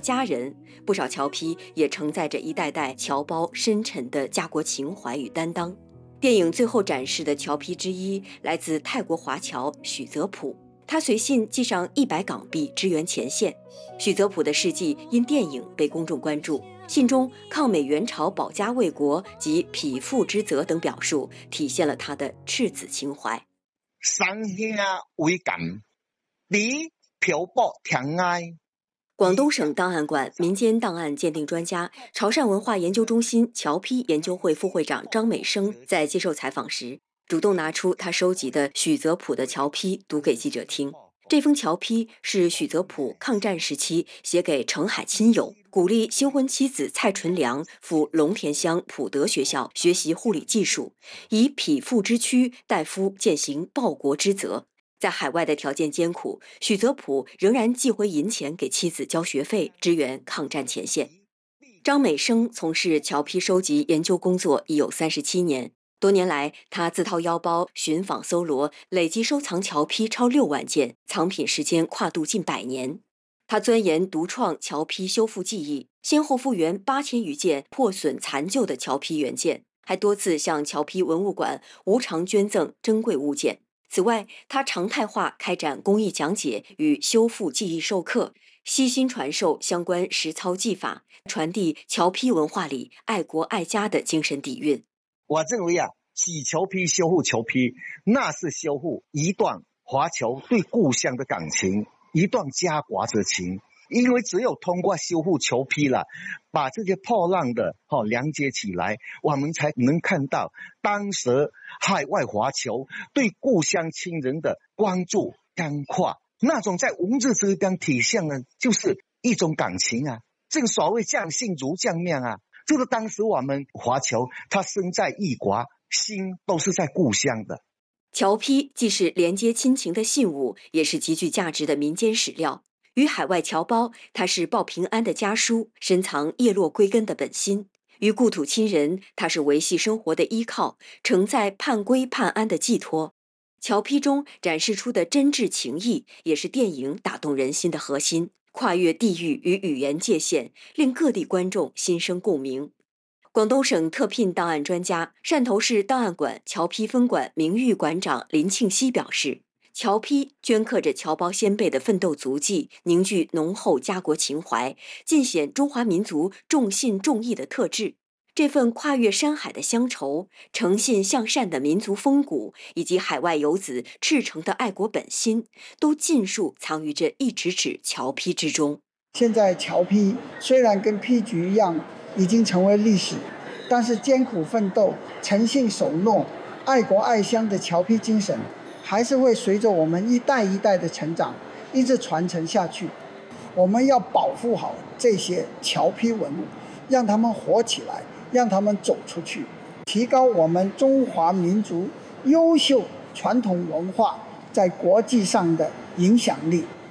家人，不少侨批也承载着一代代侨胞深沉的家国情怀与担当。电影最后展示的侨批之一来自泰国华侨许泽普，他随信寄上100港币支援前线。许泽普的事迹因电影被公众关注，信中抗美援朝、保家卫国及匹夫之责等表述，体现了他的赤子情怀。 生兄为感，你漂泊天涯。 广东省档案馆民间档案鉴定专家、潮汕文化研究中心侨批研究会副会长张美生在接受采访时，主动拿出他收集的许泽普的侨批读给记者听。这封侨批是许泽普抗战时期写给澄海亲友，鼓励新婚妻子蔡纯良赴龙田乡普德学校学习护理技术，以匹夫之躯代夫践行报国之责。在海外的条件艰苦，许泽普仍然寄回银钱给妻子交学费，支援抗战前线。张美生从事侨批收集研究工作已有37年，多年来，他自掏腰包寻访搜罗，累计收藏侨批超6万件，藏品时间跨度近100年。他钻研独创侨批修复技艺，先后复原8000余件破损残旧的侨批原件，还多次向侨批文物馆无偿捐赠珍贵物件。此外，他常态化开展公益讲解与修复技艺授课，悉心传授相关实操技法，传递侨批文化里爱国爱家的精神底蕴。 我认为洗侨批、修复侨批，那是修复一段华侨对故乡的感情，一段家国之情。因为只有通过修复侨批了，把这些破烂的连接起来，我们才能看到当时海外华侨对故乡亲人的关注干跨，那种在文字之间体现的就是一种感情正所谓将信如将面就是当时我们华侨他身在异国，心都是在故乡的。 侨批既是连接亲情的信物，也是极具价值的民间史料。与海外侨胞，它是报平安的家书，深藏叶落归根的本心；与故土亲人，它是维系生活的依靠，承载盼归盼安的寄托。侨批中展示出的真挚情谊，也是电影打动人心的核心，跨越地域与语言界限，令各地观众心生共鸣。广东省特聘档案专家、汕头市档案馆侨批分馆名誉馆长林庆熙表示，侨批镌刻着侨胞先辈的奋斗足迹，凝聚浓厚家国情怀，尽显中华民族重信重义的特质。这份跨越山海的乡愁、诚信向善的民族风骨，以及海外游子赤诚的爱国本心，都尽数藏于这一纸纸侨批之中。 现在侨批虽然跟批局一样已经成为历史，但是艰苦奋斗、诚信守诺、爱国爱乡的侨批精神还是会随着我们一代一代的成长一直传承下去。我们要保护好这些侨批文物，让他们活起来，让他们走出去，提高我们中华民族优秀传统文化在国际上的影响力。